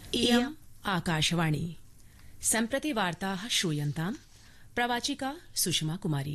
इयम् आकाशवाणी सम्प्रति वार्ताः श्रूयन्ताम् प्रवाचिका सुषमा कुमारी।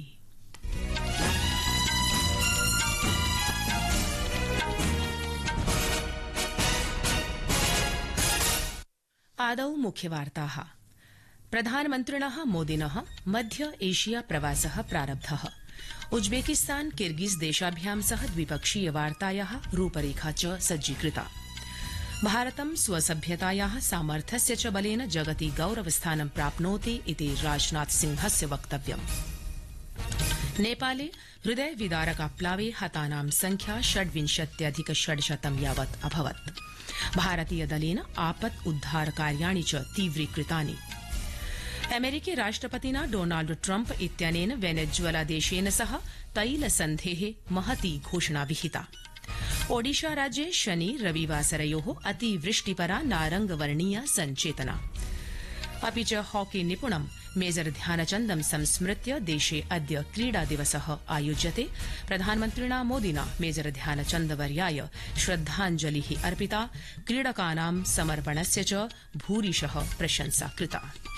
आदौ मुख्यवार्ताः। प्रधानमन्त्रिणः मोदिनः मध्य एशिया प्रवासः प्रारब्धः। उज्बेकिस्तान किर्गिज देशाभ्यां सह द्विपक्षीय वार्तायाः रूपरेखा च सज्जीकृता। भारतं स्वसभ्यतायाः सामर्थ्यस्य च बलेन जगति गौरवस्थानं प्राप्नोति इति राजनाथ सिंहस्य वक्तव्यम्। नेपाले हृदय विदारकाप्लावे हतानां संख्या 26,600 यावत् अभवत्। भारतीय दलेन आपत् उद्धार कार्याणि च तीव्रीकृतानि। अमेरिकी राष्ट्रपतिना डोनाल्ड ट्रम्प इत्यनेन वेनेजुएला देशेन सह तैलसन्धेः महती घोषणा विहिता। ओडिशा राज्ये शनि रविवासरयोः अतिवृष्टिपरा नारंगवर्णीया सञ्चेतना। अपि च हॉकी निपुणं मेजर ध्यानचन्दं संस्मृत्य देशे अद्य क्रीडा दिवसः आयोज्यते। प्रधानमन्त्रिणा मोदिना मेजर ध्यानचन्दवर्याय श्रद्धाञ्जलिः अर्पिता। क्रीडकानां समर्पणस्य च भूरिशः प्रशंसा कृता।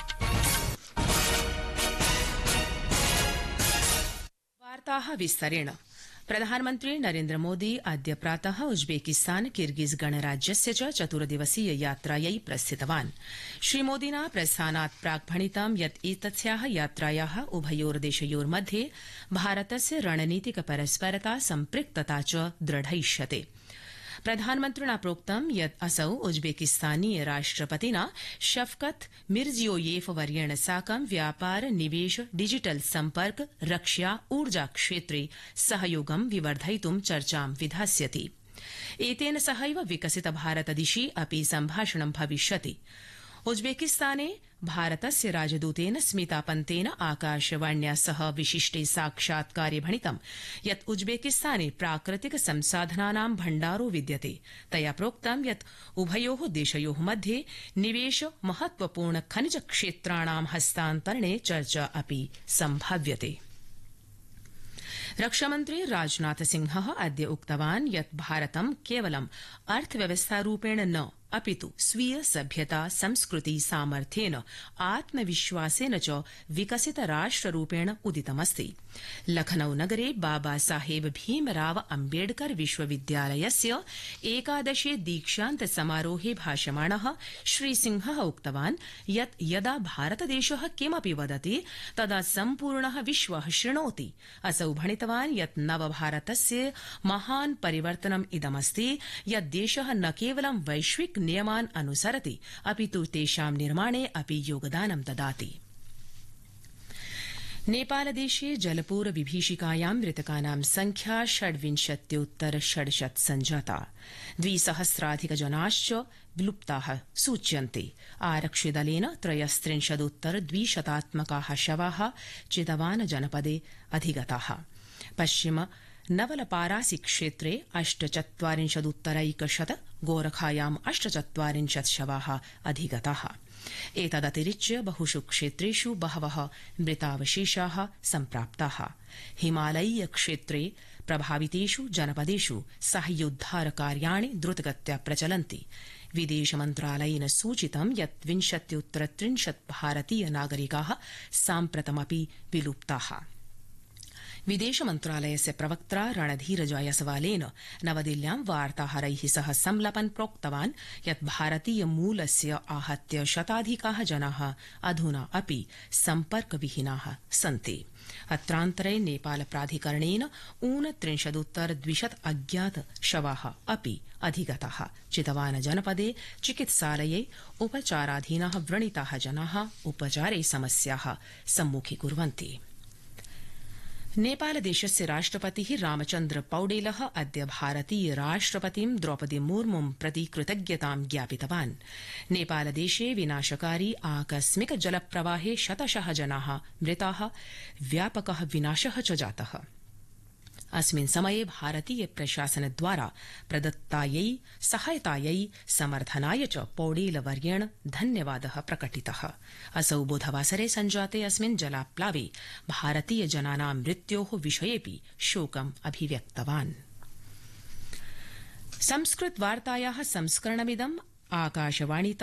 वार्ताः विस्तरेण। प्रधानमन्त्री नरेन्द्र मोदी अद्य प्रातः उज्बेकिस्तान किर्गिज गणराज्यस्य च 4-दिवसीय यात्रायै प्रस्थितवान्। श्रीमोदिना प्रस्थानात् प्राक् भणितं यत् एतस्याः यात्रायाः उभयोर्देशयोर्मध्ये भारतस्य रणनीतिक परस्परता सम्पृक्तता च दृढयिष्यते। प्रधानमन्त्रिणा प्रोक्तं यत् असौ उज्बेकिस्तानीय राष्ट्रपतिना शफकत मिर्जियोयेव वर्येण साकं व्यापार निवेश डिजिटल सम्पर्क रक्षा ऊर्जा क्षेत्रे सहयोगं विवर्धयितुं चर्चां विधास्यति। एतेन सहैव विकसित भारत दिशि अपि सम्भाषणं भविष्यति। उज्बेकिस्ताने भारतस्य राजदूतेन स्मिता पंतेन आकाशवाण्या सह विशिष्टे साक्षात्कारे भणितं यत् उज्बेकिस्ताने प्राकृतिक संसाधनानां भण्डारो विद्यते। तया प्रोक्तं यत् उभयोः देशयोः मध्ये निवेश महत्वपूर्ण खनिज क्षेत्राणां हस्तान्तरणे चर्चा अपि सम्भाव्यते। रक्षामन्त्री राजनाथ सिंहः अद्य उक्तवान् यत् भारतं केवलं अर्थव्यवस्थारूपेण न अपितु स्वीय सभ्यता संस्कृति सामर्थ्येन आत्मविश्वासेन च विकसित राष्ट्ररूपेण उदितमस्ति। लखनऊ नगरे बाबा साहेब भीमराव अम्बेडकर विश्वविद्यालयस्य 11 दीक्षान्त समारोहे भाषमाणः श्रीसिंहः उक्तवान् यत् यदा भारतदेशः किमपि वदति तदा सम्पूर्णः विश्वः शृणोति। असौ भणितवान् यत् नवभारतस्य महान् परिवर्तनम् इदमस्ति यत् देशः न केवलं वैश्विक नियमान् अनुसरति अपितु तेषां निर्माणे अपि योगदानं ददाति। नेपालदेशे जलपूर विभीषिकायां मृतकानां संख्या 26,600 सञ्जाता। 2,000+ विलुप्ताः सूच्यन्ते। आरक्षिदलेन 33,200 शवाः चितवान जनपदे अधिगताः। पश्चिम नवलपारासी क्षेत्रे 48,100 गोरखायाम् 48 शवाः अधिगताः। एतदतिरिच्य बहुषु क्षेत्रेषु बहवः मृतावशेषाः सम्प्राप्ताः। हिमालयीय क्षेत्रे प्रभावितेषु जनपदेषु साहाय्योद्धार कार्याणि द्रुतगत्या प्रचलन्ति। विदेश मन्त्रालयेन सूचितं यत् 20-30 भारतीय नागरिकाः साम्प्रतमपि विलुप्ताः। विदेश मन्त्रालयस्य प्रवक्त्रा रणधीर जायसवालेन नवदिल्ल्यां वार्ताहरैः सह संलपन् प्रोक्तवान् यत् भारतीय मूलस्य आहत्य शताधिकाः जनाः अधुना अपि सम्पर्कविहीनाः सन्ति। अत्रान्तरे नेपाल प्राधिकरणेन 39,200 अज्ञात शवाः अपि अधिगताः। चितवान जनपदे चिकित्सालये उपचाराधीनाः व्रणिताः जनाः उपचारे समस्याः सम्मुखीकुर्वन्ति। नेपालदेशस्य राष्ट्रपतिः रामचन्द्र पौडेलः अद्य भारतीय राष्ट्रपतिं द्रौपदी मुर्मुं प्रति कृतज्ञतां ज्ञापितवान्। नेपालदेशे विनाशकारी आकस्मिक जलप्रवाहे शतशः जनाः मृताः, व्यापकः विनाशः च जातः। अस्मिन् समये भारतीय प्रशासनद्वारा प्रदत्तायै सहायतायै समर्थनाय च पौडेलवर्येण धन्यवादः प्रकटितः। असौ बुधवासरे सञ्जाते अस्मिन् जलाप्लावे भारतीय जनानां मृत्योः विषयेऽपि शोकम् अभिव्यक्तवान्। संस्कृत वार्तायाः संस्करणमिदम् आकाशवाणीत